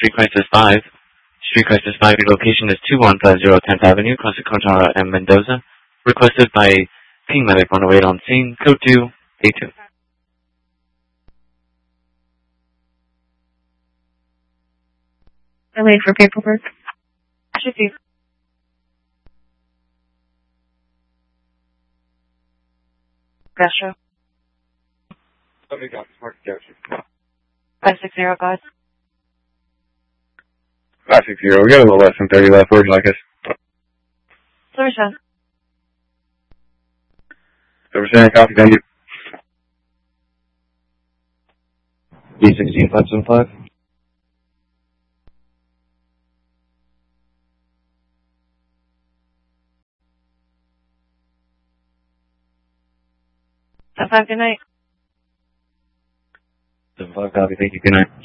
Street Crisis 5. Street Crisis 5, your location is 2150 10th Avenue, Casa Contara and Mendoza. Requested by King Medic 108 on scene, code 282. I wait for paperwork. I should see. Gastro. 560, guys. 560, we got a little less than 30 left. Where'd you like us? Silverstone. Silverstone, copy, thank you. B16 575. Have a good night. 75, copy, thank you, good night.